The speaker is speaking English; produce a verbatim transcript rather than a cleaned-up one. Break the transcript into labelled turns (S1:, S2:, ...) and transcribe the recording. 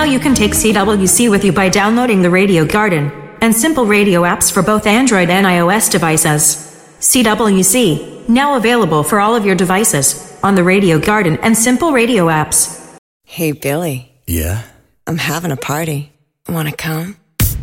S1: Now you can take C W C with you by downloading the Radio Garden and Simple Radio apps for both Android and iOS devices. C W C, now available for all of your devices on the Radio Garden and Simple Radio apps.
S2: Hey, Billy.
S3: Yeah?
S2: I'm having a party. Want to come?